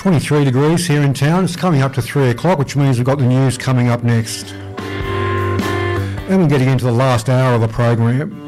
23 degrees here in town. It's coming up to 3 o'clock, which means we've got the news coming up next. And we're getting into the last hour of the program.